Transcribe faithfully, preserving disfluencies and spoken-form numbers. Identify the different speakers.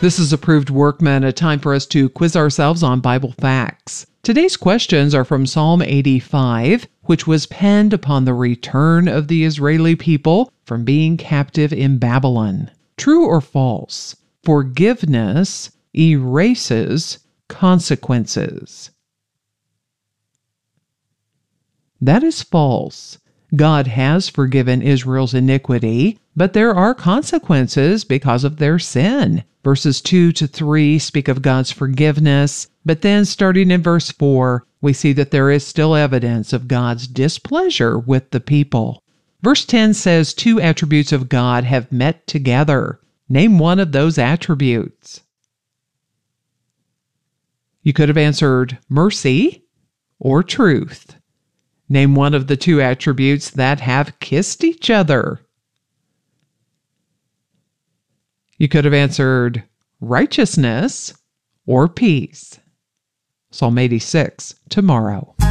Speaker 1: This is Approved Workman, a time for us to quiz ourselves on Bible facts. Today's questions are from Psalm eighty-five, which was penned upon the return of the Israeli people from being captive in Babylon. True or false? Forgiveness erases consequences. That is false. God has forgiven Israel's iniquity, but there are consequences because of their sin. Verses two to three speak of God's forgiveness, but then starting in verse four, we see that there is still evidence of God's displeasure with the people. Verse ten says two attributes of God have met together. Name one of those attributes. You could have answered mercy or truth. Name one of the two attributes that have kissed each other. You could have answered righteousness or peace. Psalm eighty-six, tomorrow.